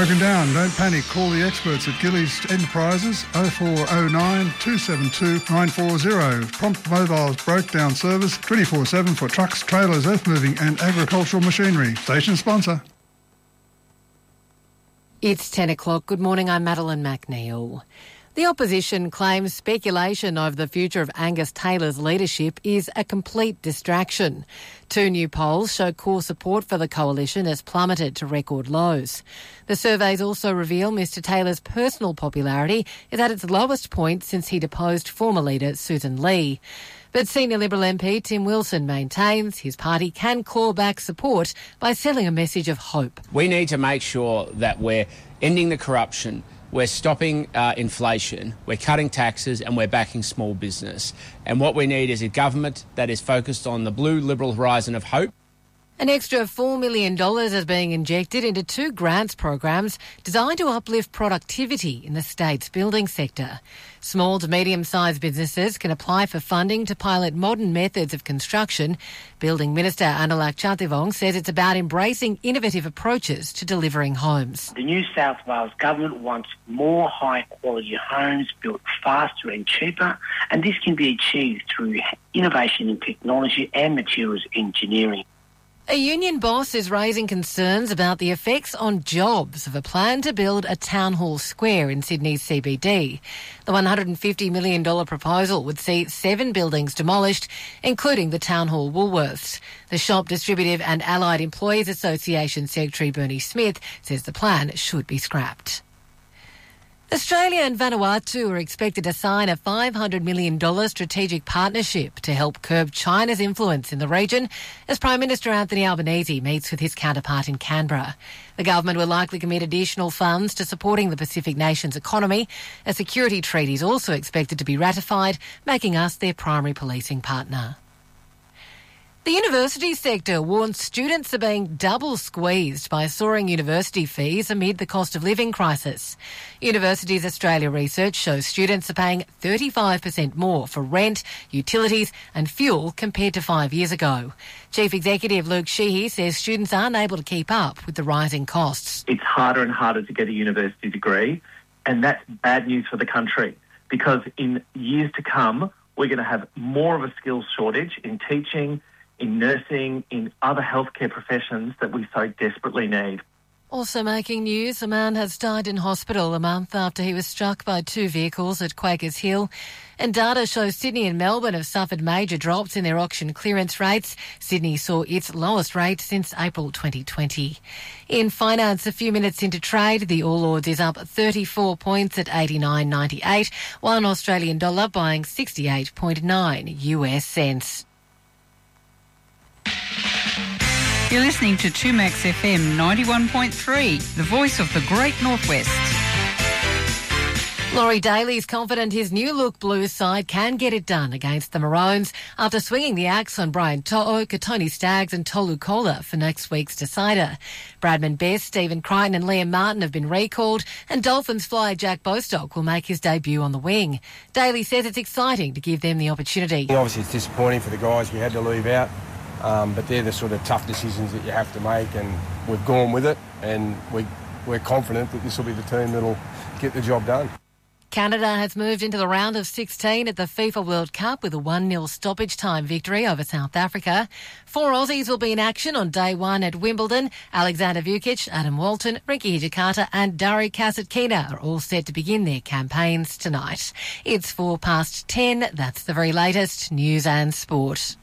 Broken down. Don't panic. Call the experts at Gillies Enterprises 0409 272 940. Prompt Mobile's broke down service 24/7 for trucks, trailers, earth moving and agricultural machinery. Station sponsor. It's 10 o'clock. Good morning, I'm Madeline McNeil. The opposition claims speculation over the future of Angus Taylor's leadership is a complete distraction. Two new polls show core support for the coalition has plummeted to record lows. The surveys also reveal Mr Taylor's personal popularity is at its lowest point since he deposed former leader Susan Lee. But senior Liberal MP Tim Wilson maintains his party can claw back support by selling a message of hope. We need to make sure that we're ending the corruption, we're stopping inflation, we're cutting taxes and we're backing small business. And what we need is a government that is focused on the blue Liberal horizon of hope. An extra $4 million is being injected into two grants programs designed to uplift productivity in the state's building sector. Small to medium-sized businesses can apply for funding to pilot modern methods of construction. Building Minister Anulak Chathivong says it's about embracing innovative approaches to delivering homes. The New South Wales government wants more high-quality homes built faster and cheaper, and this can be achieved through innovation in technology and materials engineering. A union boss is raising concerns about the effects on jobs of a plan to build a town hall square in Sydney's CBD. The $150 million proposal would see 7 buildings demolished, including the Town Hall Woolworths. The Shop Distributive and Allied Employees Association Secretary Bernie Smith says the plan should be scrapped. Australia and Vanuatu are expected to sign a $500 million strategic partnership to help curb China's influence in the region as Prime Minister Anthony Albanese meets with his counterpart in Canberra. The government will likely commit additional funds to supporting the Pacific nation's economy. A security treaty is also expected to be ratified, making us their primary policing partner. The university sector warns students are being double squeezed by soaring university fees amid the cost of living crisis. Universities Australia research shows students are paying 35% more for rent, utilities and fuel compared to 5 years ago. Chief Executive Luke Sheehy says students aren't able to keep up with the rising costs. It's harder and harder to get a university degree, and that's bad news for the country because in years to come, we're going to have more of a skills shortage in teaching, in nursing, in other healthcare professions that we so desperately need. Also making news, a man has died in hospital a month after he was struck by 2 vehicles at Quakers Hill. And data shows Sydney and Melbourne have suffered major drops in their auction clearance rates. Sydney saw its lowest rate since April 2020. In finance, a few minutes into trade, the All Ords is up 34 points at 89.98, while an Australian dollar buying 68.9 US cents. You're listening to 2Max FM 91.3, the voice of the Great Northwest. Laurie Daly is confident his new look Blues side can get it done against the Maroons after swinging the axe on Brian To'o, Katoni Staggs and Tolu Kola for next week's decider. Bradman Best, Stephen Crichton and Liam Martin have been recalled and Dolphins flyer Jack Bostock will make his debut on the wing. Daly says it's exciting to give them the opportunity. Obviously it's disappointing for the guys we had to leave out. But they're the sort of tough decisions that you have to make, and we've gone with it, and we're confident that this will be the team that'll get the job done. Canada has moved into the round of 16 at the FIFA World Cup with a 1-0 stoppage time victory over South Africa. 4 Aussies will be in action on day 1 at Wimbledon. Alexander Vukic, Adam Walton, Rinky Hijikata and Dari Kasatkina are all set to begin their campaigns tonight. It's 10:04. That's the very latest news and sport.